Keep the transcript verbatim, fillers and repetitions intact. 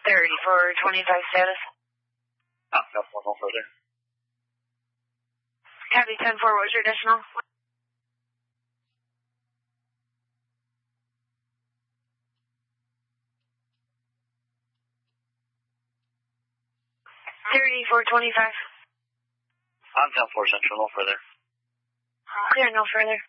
thirty-four twenty-five status. Ah, no, no further. Copy ten four, what was your additional? thirty-four twenty-five. On ten four central, no further. Clear, no further.